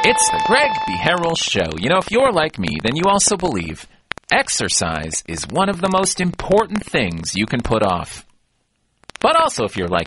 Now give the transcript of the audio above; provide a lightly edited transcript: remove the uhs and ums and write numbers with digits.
It's the Greg Beharrell Show. You know, if you're like me, then you also believe exercise is one of the most important things you can put off. But also, if you're like